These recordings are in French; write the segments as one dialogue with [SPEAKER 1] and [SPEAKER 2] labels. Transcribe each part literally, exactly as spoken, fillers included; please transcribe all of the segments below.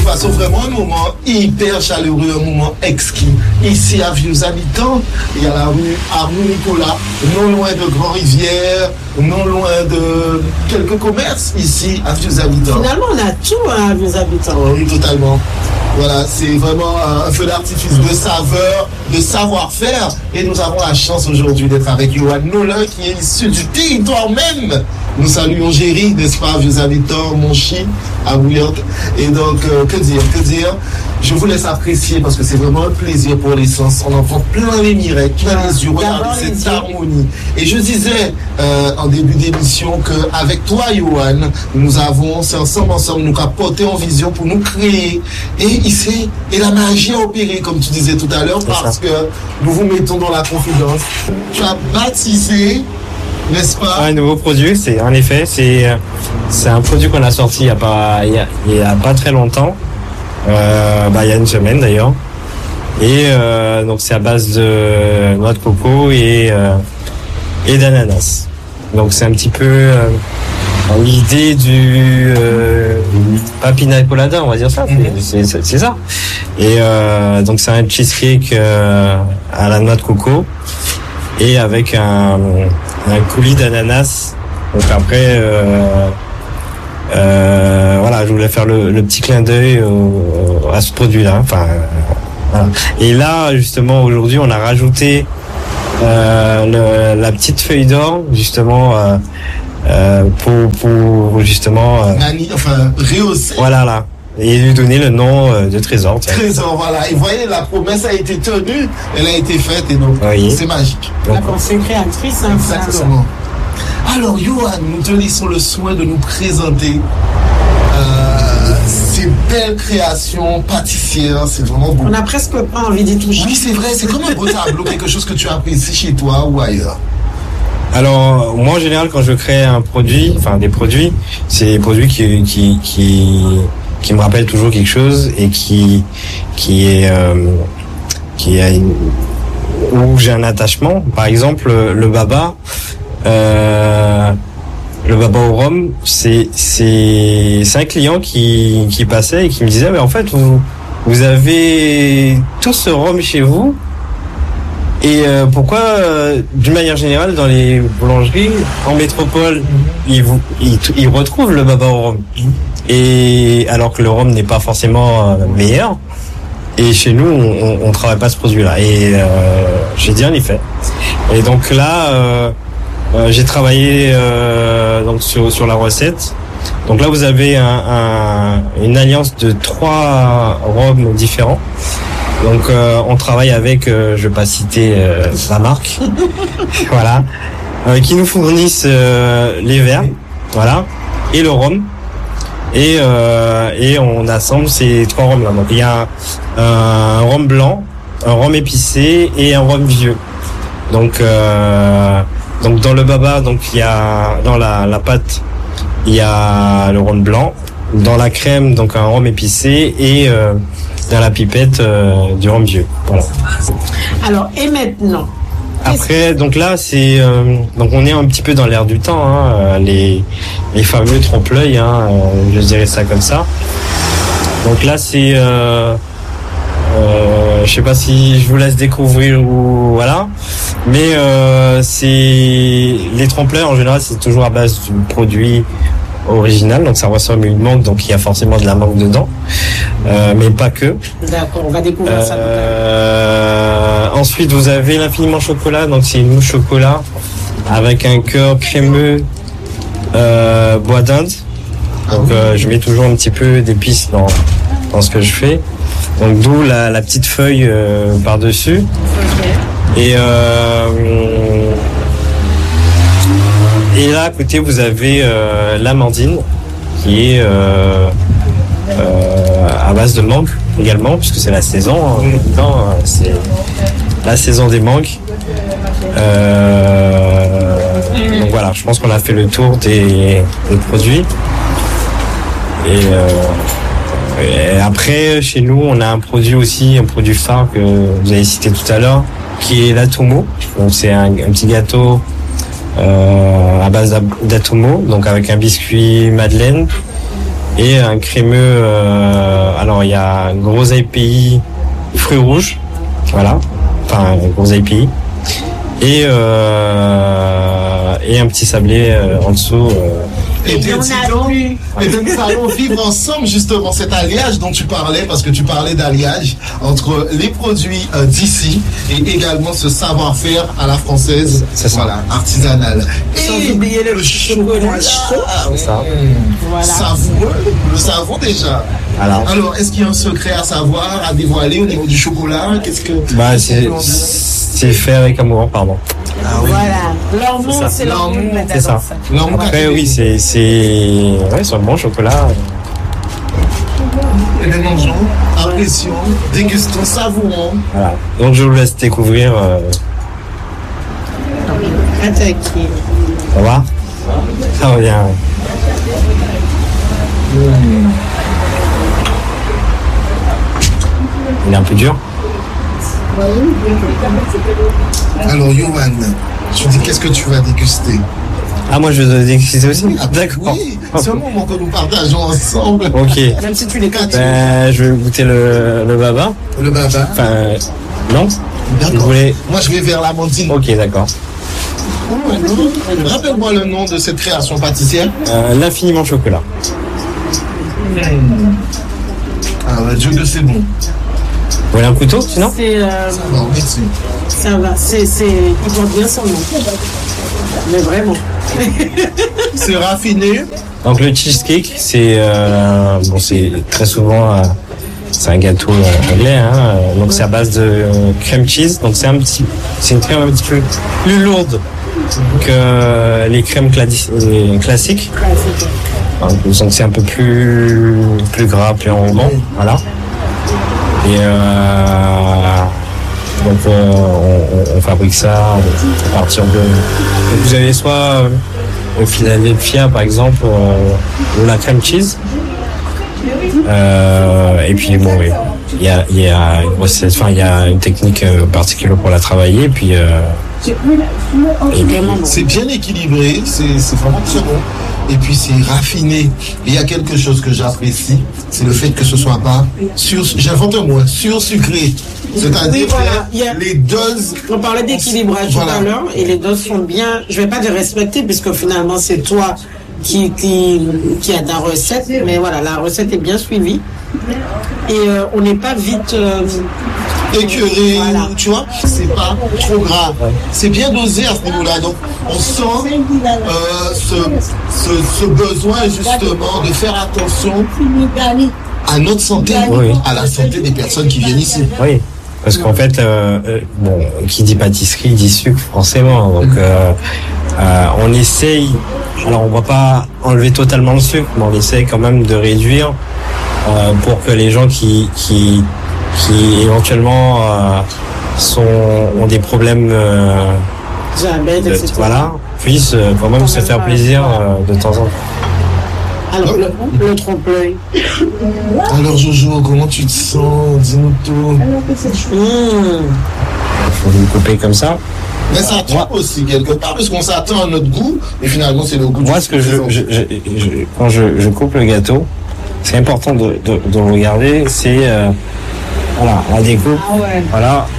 [SPEAKER 1] passons vraiment un moment hyper chaleureux, un moment exquis. Ici à Vieux Habitants, il y a la rue Arnaud Nicolas, non loin de Grand-Rivière, non loin de quelques commerces ici à Vieux Habitants.
[SPEAKER 2] Finalement, on a tout hein, à Vieux Habitants.
[SPEAKER 1] Oui, totalement. Voilà, c'est vraiment un feu d'artifice de saveur, de savoir-faire. Et nous avons la chance aujourd'hui d'être avec Yohan Nolin, qui est issu du territoire même. Nous saluons Géry, n'est-ce pas, Vieux Habitants, Monchi, à Bouillante. Et donc, euh, que dire, que dire je vous laisse apprécier parce que c'est vraiment un plaisir pour les sens. On en prend plein les mirettes, plein les yeux. Regardez cette harmonie. Et je disais euh, en début d'émission qu'avec toi, Yohan, nous avons, c'est ensemble, ensemble, nous apporté en vision pour nous créer. Et ici, et la magie a opéré, comme tu disais tout à l'heure, parce que nous vous mettons dans la confidence. Tu as baptisé, n'est-ce pas?
[SPEAKER 3] Un nouveau produit, c'est en effet, c'est c'est un produit qu'on a sorti il y a pas il y a, il y a pas très longtemps, euh, bah il y a une semaine d'ailleurs, et euh, donc c'est à base de noix de coco et euh, et d'ananas. Donc c'est un petit peu euh, l'idée du euh, pas pina colada, on va dire ça, c'est c'est, c'est ça. Et euh, donc c'est un cheesecake euh, à la noix de coco et avec un un coulis d'ananas. Donc après, euh, euh, voilà, je voulais faire le, le petit clin d'œil au, à ce produit-là. Enfin, voilà. Et là, justement, aujourd'hui, on a rajouté euh, le, la petite feuille d'or, justement, euh, euh, pour, pour justement, euh,
[SPEAKER 1] Nani, enfin, rehausser.
[SPEAKER 3] Voilà, là. Et lui donner le nom euh, de Trésor. Tiens.
[SPEAKER 1] Trésor, voilà. Et vous voyez, la promesse a été tenue, elle a été faite, et donc oui. C'est magique.
[SPEAKER 2] La pensée créatrice, hein,
[SPEAKER 1] exactement. Alors, Yohan, nous te laissons le soin de nous présenter euh, ces belles créations pâtissières. C'est vraiment beau.
[SPEAKER 2] On a presque pas envie d'y toucher.
[SPEAKER 1] Oui, c'est vrai, c'est comme un beau tableau, quelque chose que tu apprécies chez toi ou ailleurs.
[SPEAKER 3] Alors, moi, en général, quand je crée un produit, enfin des produits, c'est des produits qui, qui, qui, qui me rappellent toujours quelque chose et qui, qui est, euh, qui a une, où j'ai un attachement. Par exemple, le baba, euh, le baba au rhum, c'est, c'est, c'est un client qui, qui passait et qui me disait, mais en fait, vous, vous avez tout ce rhum chez vous. Et euh, pourquoi, euh, d'une manière générale, dans les boulangeries en métropole, ils, vous, ils, ils retrouvent le baba au rhum. Et alors que le rhum n'est pas forcément euh, meilleur. Et chez nous, on, on travaille pas ce produit-là. Et euh, j'ai dit en effet. Et donc là, euh, euh, j'ai travaillé euh, donc sur sur la recette. Donc là, vous avez un, un, une alliance de trois rhums différents. Donc euh, on travaille avec, euh, je vais pas citer euh, la marque, voilà, euh, qui nous fournissent euh, les verres, voilà, et le rhum, et euh, et on assemble ces trois rhums là. Donc il y a un rhum blanc, un rhum épicé et un rhum vieux. Donc euh, donc dans le baba, donc il y a dans la la pâte, il y a le rhum blanc, dans la crème donc un rhum épicé et euh, dans la pipette euh, du rhum vieux. Voilà.
[SPEAKER 2] Alors, et maintenant
[SPEAKER 3] Après, donc là, c'est euh, donc on est un petit peu dans l'air du temps, hein, les les fameux trompe-l'œil, hein, euh, je dirais ça comme ça. Donc là, c'est, euh, euh, je sais pas si je vous laisse découvrir ou voilà, mais euh, c'est les trompe-l'œil en général, c'est toujours à base du produit original, donc ça ressemble à une mangue, donc il y a forcément de la mangue dedans, euh, mais pas que.
[SPEAKER 2] D'accord, on va découvrir ça.
[SPEAKER 3] Euh, ensuite, vous avez l'infiniment chocolat, donc c'est une mousse chocolat avec un cœur crémeux euh, bois d'Inde. Donc euh, je mets toujours un petit peu d'épices dans dans ce que je fais. Donc d'où la, la petite feuille euh, par dessus. Okay. Et euh, Et là, à côté, vous avez euh, l'amandine, qui est euh, euh, à base de mangue également, puisque c'est la saison. Hein, c'est la saison des mangues. Euh, donc voilà, je pense qu'on a fait le tour des, des produits. Et, euh, et après, chez nous, on a un produit aussi, un produit phare que vous avez cité tout à l'heure, qui est l'atomo. Donc c'est un, un petit gâteau Euh, à base d'atomo, donc avec un biscuit madeleine et un crémeux. Euh, alors il y a groseille pays, fruits rouges, voilà, enfin groseille pays, et euh, et un petit sablé euh, en dessous. Euh,
[SPEAKER 1] Et bien, dis donc, et donc, nous allons vivre ensemble justement cet alliage dont tu parlais, parce que tu parlais d'alliage entre les produits euh, d'ici et également ce savoir-faire à la française,
[SPEAKER 3] c'est ça.
[SPEAKER 1] Voilà, artisanal.
[SPEAKER 2] Sans
[SPEAKER 1] Et
[SPEAKER 2] oublier le
[SPEAKER 1] le
[SPEAKER 2] chocolat.
[SPEAKER 1] chocolat,
[SPEAKER 3] C'est ça.
[SPEAKER 2] Voilà.
[SPEAKER 1] savoureux, nous le savons déjà.
[SPEAKER 3] Alors,
[SPEAKER 1] Alors, est-ce qu'il y a un secret à savoir, à dévoiler au niveau du chocolat? Qu'est-ce que
[SPEAKER 3] bah c'est c'est fait avec amour, pardon.
[SPEAKER 1] Ah oui.
[SPEAKER 2] Voilà. Leur
[SPEAKER 3] C'est
[SPEAKER 2] nom,
[SPEAKER 3] ça.
[SPEAKER 2] c'est leur nom.
[SPEAKER 3] C'est ça.
[SPEAKER 1] Non,
[SPEAKER 3] Après oui, c'est c'est ouais, c'est un bon chocolat.
[SPEAKER 1] Et les mangeons, apprécions, dégustons, savourons.
[SPEAKER 3] Voilà. Donc je vous laisse découvrir. Euh,
[SPEAKER 2] Attaquer.
[SPEAKER 3] ça va? Ça revient. Il est un peu dur.
[SPEAKER 1] Alors, Yohan, tu dis qu'est-ce que tu vas déguster?
[SPEAKER 3] Ah, moi je vais déguster aussi. D'accord.
[SPEAKER 1] Oui, c'est un moment que nous partageons ensemble.
[SPEAKER 3] Ok.
[SPEAKER 2] Même si tu les comptes.
[SPEAKER 3] Ben, je vais goûter le, le baba.
[SPEAKER 1] Le baba.
[SPEAKER 3] Enfin, non. Vous
[SPEAKER 1] D'accord.
[SPEAKER 3] voulez.
[SPEAKER 1] Moi, je vais vers l'amandine.
[SPEAKER 3] Ok, d'accord.
[SPEAKER 1] Oh, non. Rappelle-moi le nom de cette création pâtissière.
[SPEAKER 3] Euh, L'infiniment chocolat.
[SPEAKER 1] Ah, ouais, Dieu que c'est bon.
[SPEAKER 3] Vous voulez un couteau, sinon?
[SPEAKER 2] C'est, euh,
[SPEAKER 1] Bon, merci.
[SPEAKER 2] ça va. C'est, c'est, il porte bien son nom. Mais vraiment.
[SPEAKER 1] C'est raffiné.
[SPEAKER 3] Donc le cheesecake, c'est euh, bon, c'est très souvent euh, c'est un gâteau euh, anglais, hein, euh, donc c'est à base de euh, crème cheese, donc c'est un petit, c'est une crème un petit peu plus lourde que les crèmes cladi- euh, classiques. Donc c'est un peu plus plus gras, plus enrobant, voilà. Et euh, donc euh, on, on, on fabrique ça à partir de. Donc vous avez soit euh, au Philadelphia par exemple euh, ou la crème cheese. Euh, et puis bon, oui, il y a il y a une recette, enfin il y a une technique euh, particulière pour la travailler. Et puis euh,
[SPEAKER 1] Et puis, c'est bien équilibré, c'est c'est vraiment très bon. Et puis c'est raffiné. Et il y a quelque chose que j'apprécie, c'est le fait que ce soit pas sur, j'invente un mot, sursucré. C'est-à-dire
[SPEAKER 2] Oui, voilà. Il y a-
[SPEAKER 1] que les doses.
[SPEAKER 2] On parlait d'équilibrage
[SPEAKER 1] Voilà.
[SPEAKER 2] tout à l'heure et les doses sont bien, je vais pas dire respectées puisque finalement c'est toi qui, qui, qui a ta recette, mais voilà, la recette est bien suivie et euh, on n'est pas vite euh,
[SPEAKER 1] écœuré,
[SPEAKER 2] Voilà.
[SPEAKER 1] tu vois, c'est pas trop gras. C'est bien dosé à ce niveau-là. Donc, on sent euh, ce, ce, ce besoin justement de faire attention à notre santé,
[SPEAKER 3] Oui.
[SPEAKER 1] à la santé des personnes qui viennent ici.
[SPEAKER 3] oui, parce qu'en fait, euh, euh, bon, qui dit pâtisserie dit sucre forcément. Donc, euh, euh, on essaye. Alors, on va pas enlever totalement le sucre, mais on essaye quand même de réduire euh, pour que les gens qui qui qui éventuellement euh, sont ont des problèmes, euh,
[SPEAKER 2] diabète,
[SPEAKER 3] de-
[SPEAKER 2] et cetera.
[SPEAKER 3] voilà, puissent euh, quand même se faire plaisir euh, de temps en temps.
[SPEAKER 2] Alors le, le trompe-l'œil.
[SPEAKER 1] Alors Jojo, comment tu te sens? Dis-nous tout.
[SPEAKER 2] Mmh.
[SPEAKER 3] Il faut le couper comme ça.
[SPEAKER 1] Mais ça trompe aussi quelque part, parce qu'on s'attend à notre goût, et finalement c'est le goût
[SPEAKER 3] Moi,
[SPEAKER 1] du
[SPEAKER 3] ce que je,
[SPEAKER 1] présent.
[SPEAKER 3] je, je- je- quand je, je coupe le gâteau, c'est important de, de, de regarder, c'est euh, voilà, la découpe,
[SPEAKER 2] Ah ouais.
[SPEAKER 3] voilà.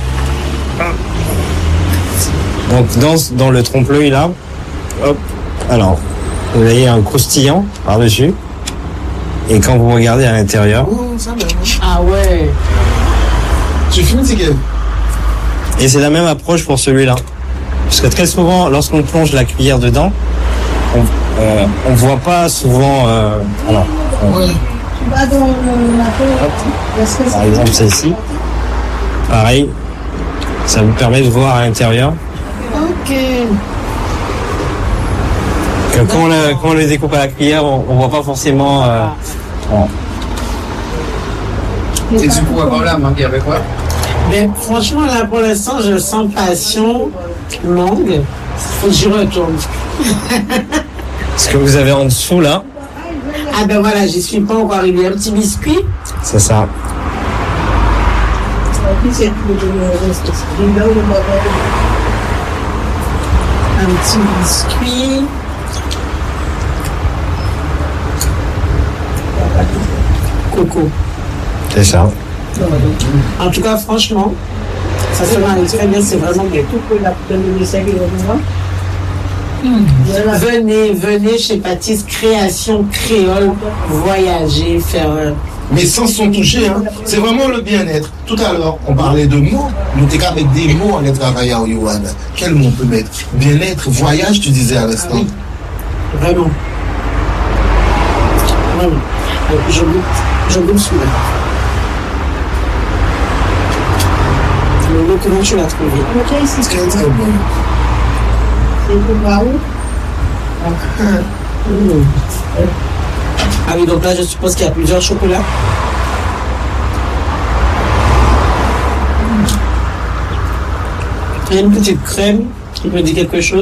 [SPEAKER 3] Donc dans dans le trompe-l'œil là, hop, alors vous avez un croustillant par dessus, et quand vous regardez à l'intérieur,
[SPEAKER 1] Oh, ça va.
[SPEAKER 2] Ah ouais.
[SPEAKER 1] Tu finis, c'est que
[SPEAKER 3] et c'est la même approche pour celui-là, parce que très souvent, lorsqu'on plonge la cuillère dedans, on euh, on voit pas souvent, euh, alors. euh,
[SPEAKER 1] ouais.
[SPEAKER 3] Par exemple, celle-ci. Pareil, ça vous permet de voir à l'intérieur.
[SPEAKER 2] Ok.
[SPEAKER 3] Que quand, on le, quand on le découpe à la cuillère, on, on voit pas forcément. Euh, bon.
[SPEAKER 4] Et du coup, avant là, mangue avec quoi?
[SPEAKER 2] Mais franchement là pour l'instant je sens passion, mangue. Faut que j'y retourne.
[SPEAKER 3] Ce que vous avez en dessous là,
[SPEAKER 2] Ah ben voilà, j'y suis pas encore arrivée. Un petit biscuit.
[SPEAKER 3] c'est ça.
[SPEAKER 2] Un petit biscuit. Coco.
[SPEAKER 3] C'est ça.
[SPEAKER 2] En tout cas, franchement, ça se marie très bien, c'est vraiment bien. Venez, venez chez Patisse Création Créole, voyager, faire... euh,
[SPEAKER 1] Mais sans s'en toucher, hein. C'est vraiment le bien-être. Tout à l'heure, on parlait de mots. Nous t'es qu'à mettre des mots en les travaillant, Yohan. Quel mot on peut mettre? Bien-être, voyage, tu disais à l'instant.
[SPEAKER 2] Vraiment. Vraiment. Euh, Je goûte, je goûte celui-là. Le comment tu l'as trouvé?
[SPEAKER 1] Très très bon.
[SPEAKER 2] Mmh. Ah oui, donc là, je suppose qu'il y a plusieurs chocolats. Il y a une petite crème qui me dit quelque chose.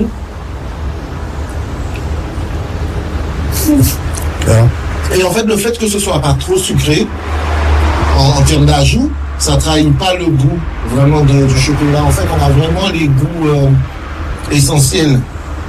[SPEAKER 1] Et en fait, le fait que ce soit pas trop sucré, en, en termes d'ajout, ça trahit pas le goût vraiment de, du chocolat. En fait, on a vraiment les goûts euh, essentiels.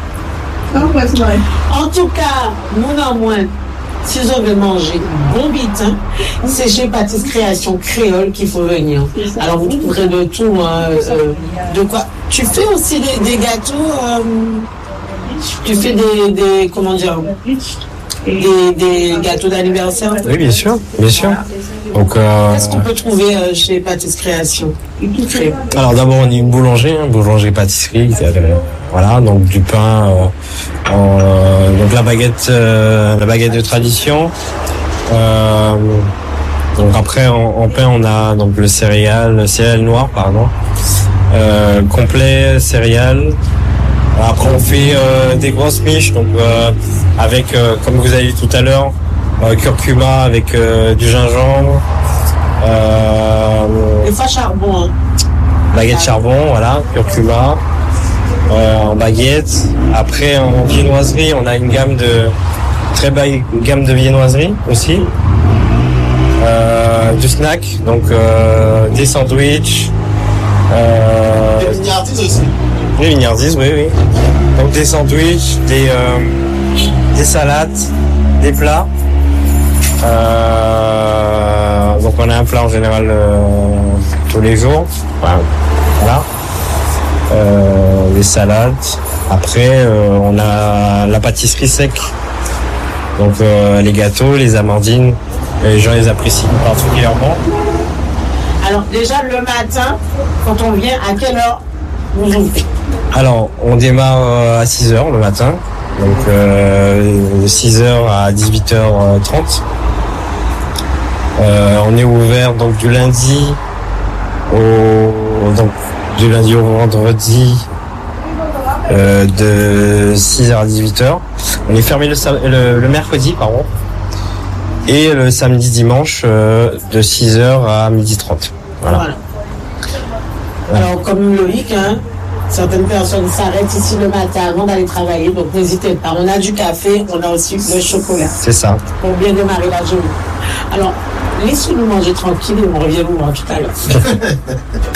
[SPEAKER 2] En tout cas, nous en moins, si on veut manger bon bitin, c'est chez Patisse Création Créole qu'il faut venir. Alors vous trouverez de tout. Hein, euh, de quoi? Tu fais aussi des, des gâteaux. Euh, tu fais des, des comment dire, des, des gâteaux d'anniversaire.
[SPEAKER 3] Oui, bien sûr, bien sûr. Donc, euh,
[SPEAKER 2] Qu'est-ce qu'on peut trouver euh, chez Patisse Création?
[SPEAKER 3] alors d'abord on est une boulangerie, hein, boulangerie pâtisserie. Euh, voilà, donc du pain, euh, en, euh, donc la baguette, euh, la baguette de tradition. Euh, donc après en, en pain on a donc le céréal, le céréal noir, pardon, euh, complet céréal. Après on fait euh, des grosses miches, donc euh, avec, euh, comme vous avez dit tout à l'heure, euh, curcuma avec euh, du gingembre. Euh,
[SPEAKER 2] Des fois charbon. Hein.
[SPEAKER 3] Baguette charbon, voilà, curcuma, euh, en baguette. Après, en viennoiserie, on a une gamme de très belle gamme de viennoiserie aussi. Euh, du snack, donc euh, des sandwichs. Euh,
[SPEAKER 1] Des mignardises aussi.
[SPEAKER 3] des mignardises, oui, oui. Donc des sandwichs, des, euh, des salades, des plats. Euh, donc on a un plat en général euh, tous les jours. Enfin, voilà. Euh, les salades. Après, euh, on a la pâtisserie sec. Donc euh, les gâteaux, les amandines, les gens les apprécient particulièrement.
[SPEAKER 2] Alors déjà le matin, quand on vient, à quelle heure vous ouvrez?
[SPEAKER 3] Alors, on démarre euh, à six heures le matin. Donc euh, de six heures à dix-huit heures trente. Euh, on est ouvert donc du lundi au donc du lundi au vendredi euh, de six heures à dix-huit heures. On est fermé le, le, le mercredi pardon. Et le samedi dimanche euh, de six heures à midi trente. Voilà.
[SPEAKER 2] Voilà. Alors comme Loïc, hein, certaines personnes s'arrêtent ici le matin avant d'aller travailler, donc n'hésitez pas. On a du café, on a aussi le chocolat
[SPEAKER 3] C'est ça.
[SPEAKER 2] pour bien démarrer la journée. Alors, laissez-nous manger tranquille et on revient vous voir tout à l'heure.